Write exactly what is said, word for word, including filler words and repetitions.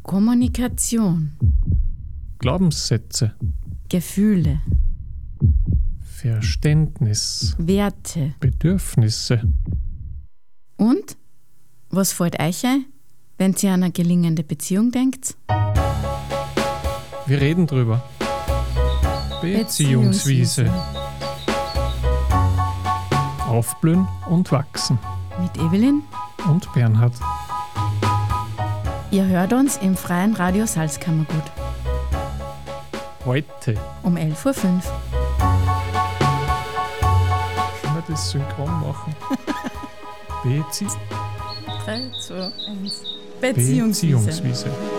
Kommunikation. Glaubenssätze. Gefühle. Verständnis. Werte. Bedürfnisse. Und? Was fällt euch ein, wenn ihr an eine gelingende Beziehung denkt? Wir reden drüber. Beziehungswiese. Aufblühen und wachsen. Mit Evelyn und Bernhard. Ihr hört uns im Freien Radio Salzkammergut. Heute. Um elf Uhr fünf. Können wir das synchron machen? Bezie- drei, zwei, eins. Beziehungswiese. Beziehungswiese.